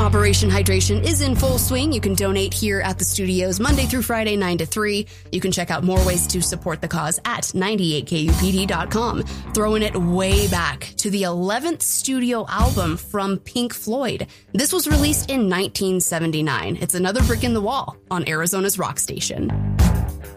Operation Hydration is in full swing. You can donate here at the studios Monday through Friday, 9 to 3. You can check out more ways to support the cause at 98kupd.com. Throwing it way back to the 11th studio album from Pink Floyd. This was released in 1979. It's another brick in the wall on Arizona's rock station.